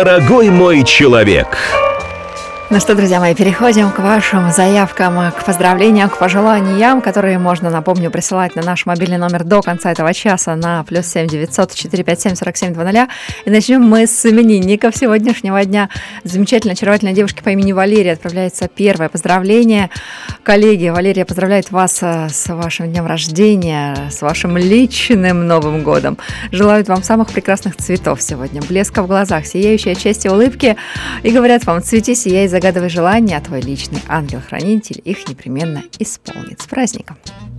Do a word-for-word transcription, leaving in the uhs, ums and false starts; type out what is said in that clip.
Дорогой мой человек. Ну что, друзья мои, переходим к вашим заявкам, к поздравлениям, к пожеланиям, которые можно, напомню, присылать на наш мобильный номер до конца этого часа на плюс семь девятьсот четыре пять семь сорок семь двадцать. И начнем мы с именинников сегодняшнего дня. Замечательной, очаровательной девушке по имени Валерия отправляется первое поздравление. Коллеги, Валерия поздравляет вас с вашим днем рождения, с вашим личным Новым годом. Желают вам самых прекрасных цветов сегодня, блеска в глазах, сияющей от счастья улыбки. И говорят вам: цвети, сияй, загадывай желания, а твой личный ангел-хранитель их непременно исполнит. С праздником!